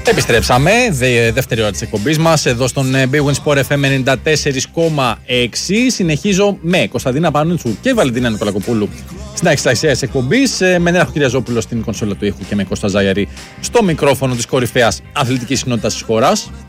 Επιστρέψαμε, δεύτερη ώρα της εκπομπής μας, εδώ στον Big Win Sport FM 94,6. Συνεχίζω με Κωνσταντίνα Πανούτσου και Βαλεντίνα Νικολακοπούλου στην αρχισταξία της εκπομπής, με Νέα Κυριαζόπουλο στην κονσόλα του ήχου και με Κώστα Ζαγιαρή στο μικρόφωνο της κορυφαίας αθλητικής συνότητας της χώρας.